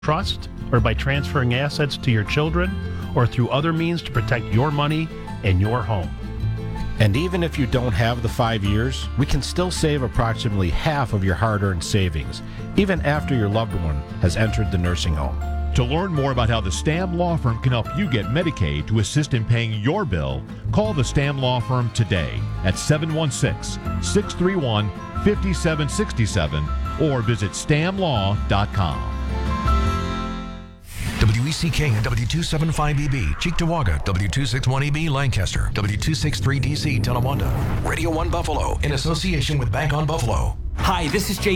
trust, or by transferring assets to your children, or through other means to protect your money and your home. And even if you don't have the 5 years, we can still save approximately half of your hard-earned savings, even after your loved one has entered the nursing home. To learn more about how the Stamm Law Firm can help you get Medicaid to assist in paying your bill, call the Stamm Law Firm today at 716-631-5767 or visit stammlaw.com. WECK and W275EB, Cheektowaga, W261EB, Lancaster, W263DC, Tonawanda, Radio 1 Buffalo, in association with Bank on Buffalo. Hi, this is Jay